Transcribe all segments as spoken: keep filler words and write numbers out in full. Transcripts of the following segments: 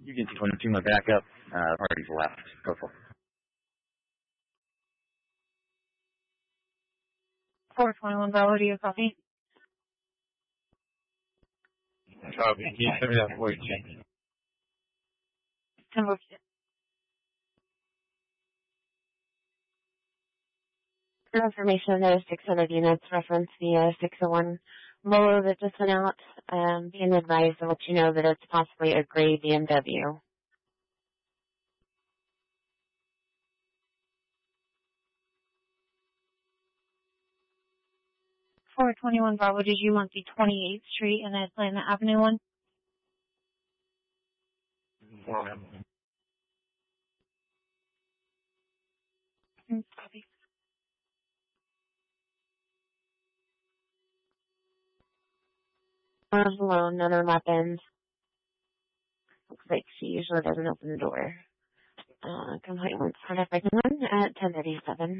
You can see one two my backup. Uh, party's left. Go for it. four twenty-one Bravo, do you copy? Copy. Can you send me that voice change? ten four. For information, those six hundred units reference the uh, six oh one Molo that just went out. Um, being advised to let you know that it's possibly a gray B M W. four twenty-one Bravo, did you want the twenty-eighth Street and Atlanta Avenue one? Mm, copy. Uh, hello, none are weapons. Looks like she usually doesn't open the door. Uh, complaint went start up again at ten thirty-seven.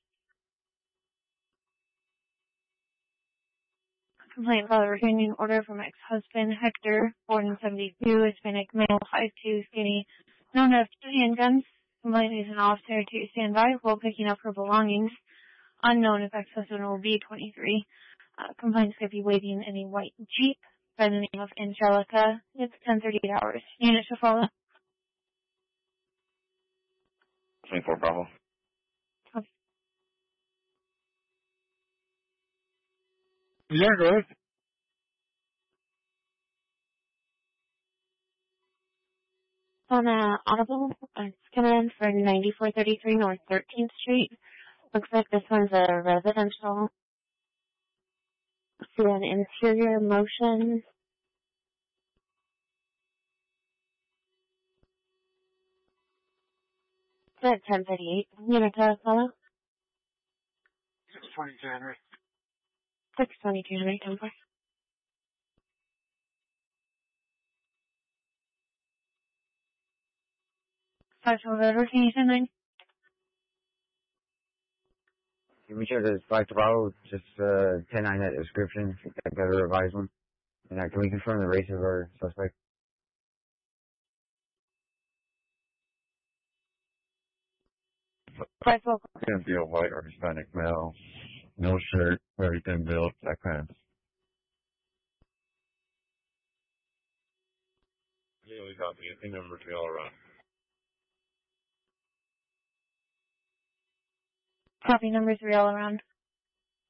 Complaint about a restraining order from ex-husband Hector, born in seventy-two, Hispanic male, five two, skinny, known to have two handguns. Complaint is an officer to stand by while picking up her belongings. Unknown if ex-husband will be twenty-three. Uh, complaint is going to be waiting in a white Jeep by the name of Angelica. It's ten thirty-eight hours. Unit shall follow. twenty-four Bravo. Copy. Yeah, go ahead. On uh, Audible, uh, it's coming in for ninety-four thirty-three North thirteenth Street. Looks like this one's a residential. See an interior motion. It's at ten thirty-eight. Unit to follow. six twenty-two Henry. six twenty-two Henry, ten four. Five twelve Edward, can you send nine? Can we check this five Bravo? Just uh, ten nine that description. I got a revised one. And uh, can we confirm the race of our suspect? Five twelve. Gonna be a white or Hispanic male. No shirt, very thin build, that kind of. Daily copy. I think number three all around. Copy number three all around.